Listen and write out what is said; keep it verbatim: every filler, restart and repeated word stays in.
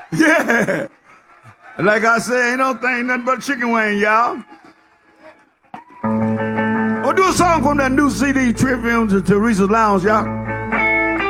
Yeah. Like I said, ain't no thing nothing but chicken wing, y'all. We'll do a song from that new C D, Trip Films to Teresa's Lounge, y'all.